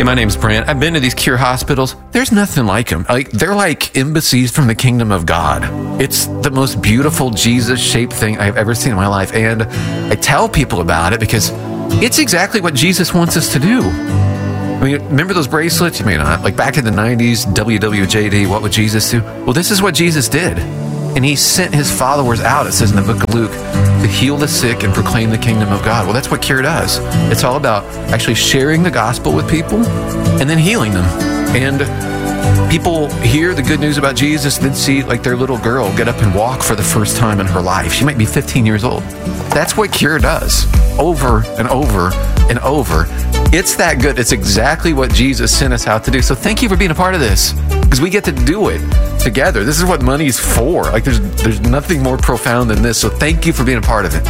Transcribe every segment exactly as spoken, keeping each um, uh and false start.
Hey, my name's Brant. I've been to these Cure hospitals. There's nothing like them. Like, they're like embassies from the kingdom of God. It's the most beautiful Jesus-shaped thing I've ever seen in my life. And I tell people about it because it's exactly what Jesus wants us to do. I mean, remember those bracelets? You may not. Like back in the nineties, W W J D, what would Jesus do? Well, this is what Jesus did. And he sent his followers out, it says in the book of Luke, to heal the sick and proclaim the kingdom of God. Well, that's what Cure does. It's all about actually sharing the gospel with people and then healing them. And people hear the good news about Jesus, then see like their little girl get up and walk for the first time in her life. She might be fifteen years old. That's what Cure does over and over and over. It's that good. It's exactly what Jesus sent us out to do. So thank you for being a part of this, because we get to do it together. This is what money's for. Like there's there's nothing more profound than this. So thank you for being a part of it.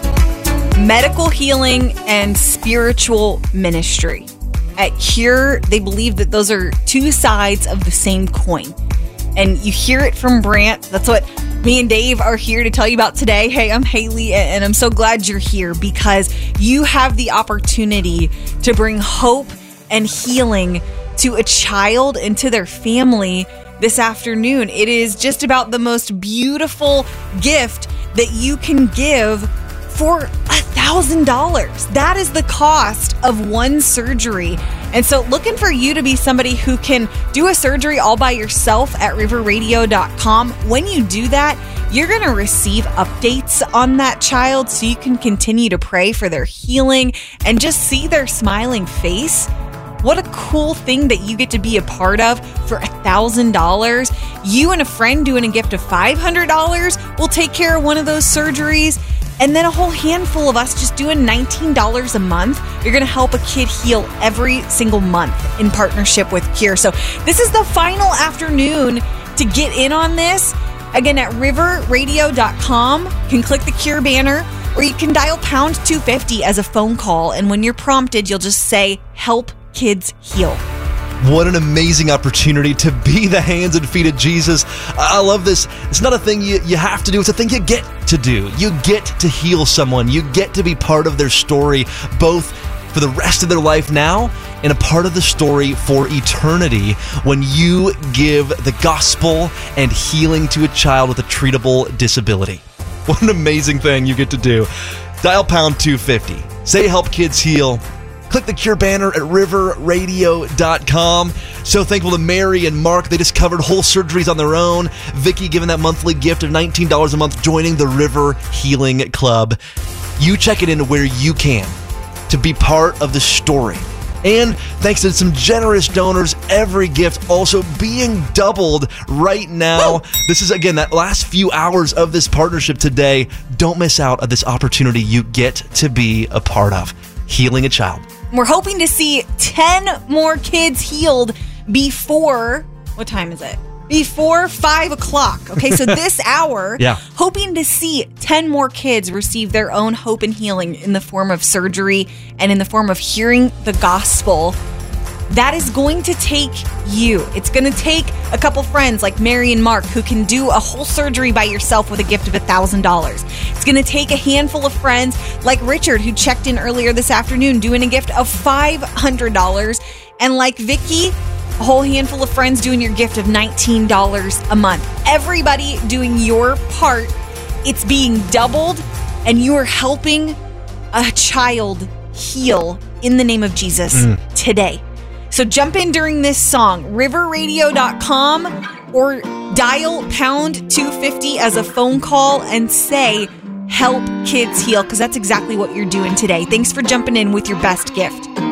Medical healing and spiritual ministry. At Cure, they believe that those are two sides of the same coin. And you hear it from Brant. That's what me and Dave are here to tell you about today. Hey, I'm Haley, and I'm so glad you're here because you have the opportunity to bring hope and healing to a child and to their family this afternoon. It is just about the most beautiful gift that you can give for a thousand dollars. That is the cost of one surgery. And so looking for you to be somebody who can do a surgery all by yourself at river radio dot com. When you do that, you're going to receive updates on that child so you can continue to pray for their healing and just see their smiling face. What a cool thing that you get to be a part of for one thousand dollars. You and a friend doing a gift of five hundred dollars will take care of one of those surgeries. And then a whole handful of us just doing nineteen dollars a month. You're going to help a kid heal every single month in partnership with Cure. So this is the final afternoon to get in on this. Again, at river radio dot com, you can click the Cure banner, or you can dial pound two fifty as a phone call. And when you're prompted, you'll just say, help kids heal. What an amazing opportunity to be the hands and feet of Jesus. I love this. It's not a thing you, you have to do. It's a thing you get to do. You get to heal someone. You get to be part of their story, both for the rest of their life now and a part of the story for eternity when you give the gospel and healing to a child with a treatable disability. What an amazing thing you get to do. Dial pound two fifty. Say help kids heal. Click the Cure banner at river radio dot com. So thankful to Mary and Mark. They just covered whole surgeries on their own. Vicky giving that monthly gift of nineteen dollars a month, joining the River Healing Club. You check it in where you can to be part of the story. And thanks to some generous donors, every gift also being doubled right now. Woo! This is, again, that last few hours of this partnership today. Don't miss out on this opportunity you get to be a part of. Healing a child. We're hoping to see ten more kids healed before, what time is it? Before five o'clock. Okay, so this hour, yeah. Hoping to see ten more kids receive their own hope and healing in the form of surgery and in the form of hearing the gospel. That is going to take you. It's going to take a couple friends like Mary and Mark who can do a whole surgery by yourself with a gift of one thousand dollars. It's going to take a handful of friends like Richard, who checked in earlier this afternoon doing a gift of five hundred dollars. And like Vicky, a whole handful of friends doing your gift of nineteen dollars a month. Everybody doing your part. It's being doubled, and you are helping a child heal in the name of Jesus mm. today. So jump in during this song, river radio dot com, or dial pound two fifty as a phone call and say, help kids heal, because that's exactly what you're doing today. Thanks for jumping in with your best gift.